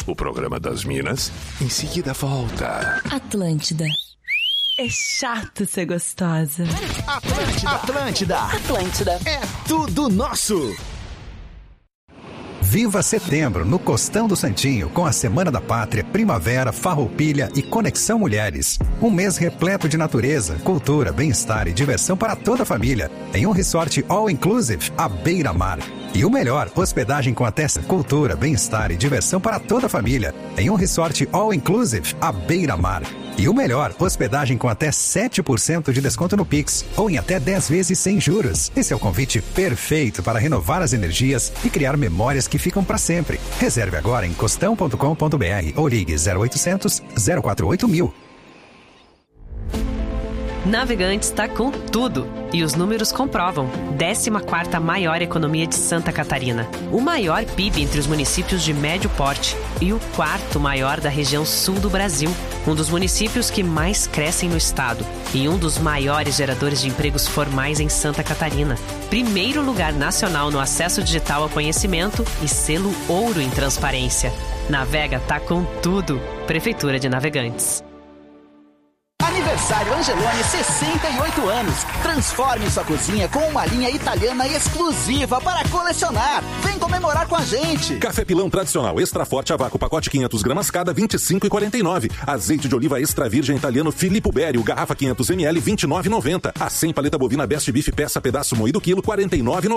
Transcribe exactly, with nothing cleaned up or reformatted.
o programa das Minas, em seguida volta. Atlântida. É chato ser gostosa. Atlântida. Atlântida. Atlântida. É tudo nosso. Viva setembro no Costão do Santinho com a Semana da Pátria, Primavera, Farroupilha e Conexão Mulheres. Um mês repleto de natureza, cultura, bem-estar e diversão para toda a família. Em um resort all-inclusive, à beira-mar. E o melhor, hospedagem com até cultura, bem-estar e diversão para toda a família. Em um resort all-inclusive, à beira-mar. E o melhor, hospedagem com até sete por cento de desconto no Pix, ou em até dez vezes sem juros. Esse é o convite perfeito para renovar as energias e criar memórias que ficam para sempre. Reserve agora em costão ponto com ponto b r ou ligue zero oitocentos, zero quatro oito mil. Navegantes está com tudo. E os números comprovam. décima quarta maior economia de Santa Catarina. O maior P I B entre os municípios de médio porte. E o quarto maior da região sul do Brasil. Um dos municípios que mais crescem no estado. E um dos maiores geradores de empregos formais em Santa Catarina. Primeiro lugar nacional no acesso digital ao conhecimento e selo ouro em transparência. Navega tá com tudo. Prefeitura de Navegantes. Aniversário Angeloni, sessenta e oito anos. Transforme sua cozinha com uma linha italiana exclusiva para colecionar. Vem comemorar com a gente. Café Pilão tradicional extra forte a vácuo, pacote quinhentos gramas cada, vinte e cinco reais e quarenta e nove centavos. Azeite de oliva extra virgem italiano Filippo Berio, garrafa quinhentos mililitros, vinte e nove reais e noventa centavos. A cem paleta bovina Best Beef peça pedaço moído quilo, quarenta e nove reais e noventa centavos.